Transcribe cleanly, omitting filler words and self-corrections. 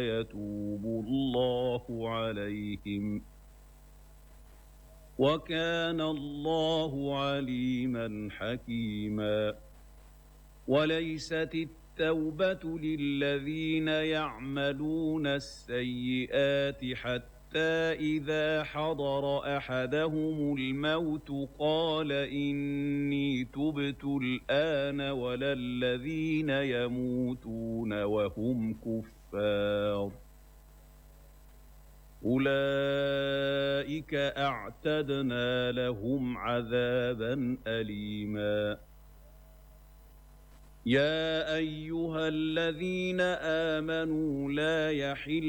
يتوب الله عليهم وكان الله عليما حكيما. وليست التوبة للذين يعملون السيئات حتى إذا حضر أحدهم الموت قال إني تبت الآن ولا الذين يموتون وهم كفار أولئك أعتدنا لهم عذابا أليما. يا أيها الذين آمنوا لا يحل